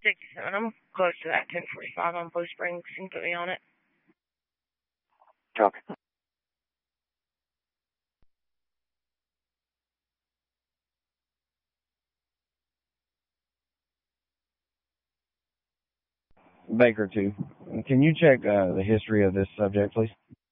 67. I'm close to that 1045 on Blue Springs. You can put me on it. Copy. Baker 2. Can you check the history of this subject, please?